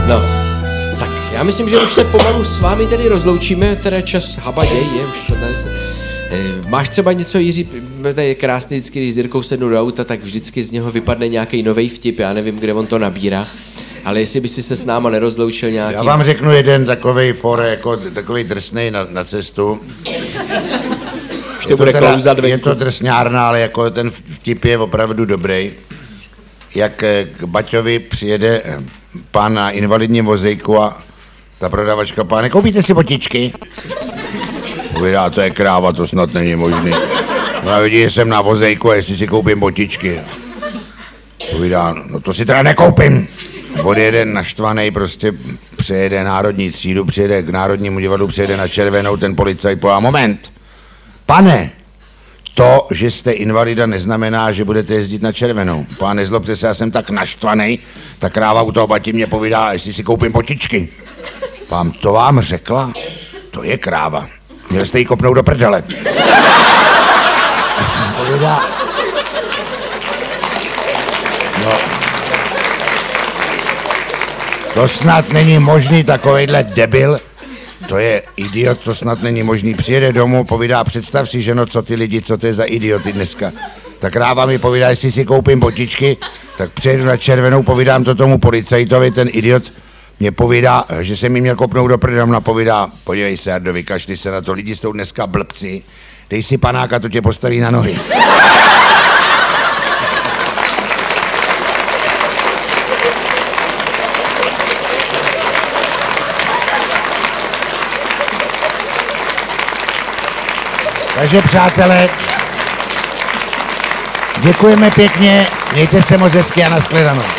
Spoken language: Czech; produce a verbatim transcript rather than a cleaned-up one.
No, tak já myslím, že už se pomalu s vámi tedy rozloučíme, teda čas habaděj, je už čtrnáct. E, máš třeba něco, Jiří, to je krásný vždycky, když s Jirkou sednu do auta, tak vždycky z něho vypadne nějaký nový vtip, já nevím, kde on to nabírá, ale jestli by si se s náma nerozloučil nějaký... Já vám řeknu jeden takovej for, jako takovej drsnej na, na cestu. Už to bude teda, klouzat venku. Je to drsňárna, ale jako ten vtip je opravdu dobrý. Jak k Baťovi přijede pán na invalidním vozejku a ta prodavačka: páne, koupíte si botičky? Povídá: to je kráva, to snad není možný. Ona vidí, že jsem na vozejku a jestli si koupím botičky. Povídá: no to si teda nekoupím. Odjede naštvanej, prostě přejede národní třídu, přijede k Národnímu divadlu, přijede na Červenou, ten policajt pová: moment, pane, to, že jste invalida, neznamená, že budete jezdit na Červenou. Pán, nezlobte se, já jsem tak naštvanej, ta kráva u toho Bati mě povídá, jestli si koupím botičky. Pán, to vám řekla? To je kráva. Měl jste jí kopnout do prdele. Povídá... No... To snad není možný, takovejhle debil. To je idiot, to snad není možný. Přijede domů, povídá: představ si, ženo, co ty lidi, co to je za idioty dneska. Tak kráva mi povídá, jestli si koupím botičky, tak přijedu na Červenou, povídám to tomu policajtovi, ten idiot mě povídá, že jsem mi měl kopnout do prdele, ona povídá: podívej se, Jardo, vykašli se na to, lidi jsou dneska blbci, dej si panáka, to tě postaví na nohy. Takže přátelé, děkujeme pěkně, mějte se moc hezky a nashledanou.